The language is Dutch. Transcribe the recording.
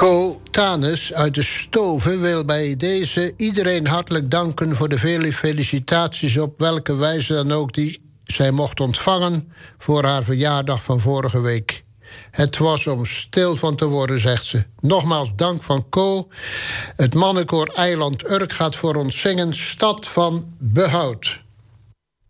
Co Tanis uit de Stoven wil bij deze iedereen hartelijk danken voor de vele felicitaties op welke wijze dan ook die zij mocht ontvangen voor haar verjaardag van vorige week. Het was om stil van te worden, zegt ze. Nogmaals dank van Co. Het mannenkoor Eiland Urk gaat voor ons zingen Stad van Behoud.